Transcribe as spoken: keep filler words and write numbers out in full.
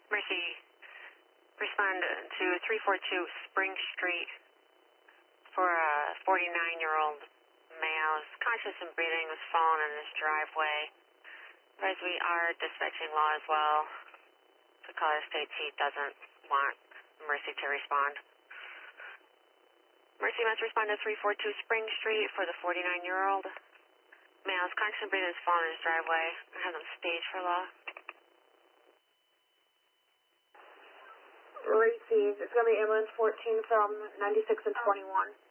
Mercy, respond to three four two Spring Street for a forty-nine-year-old male who's conscious and breathing, was fallen in his driveway. As we are dispatching law as well, the caller states he doesn't want Mercy to respond. Mercy must respond to three four two Spring Street for the forty-nine-year-old male who's conscious and breathing, was fallen in his driveway, and have them staged for law. Received. It's going to be ambulance fourteen from ninety-six and twenty-one.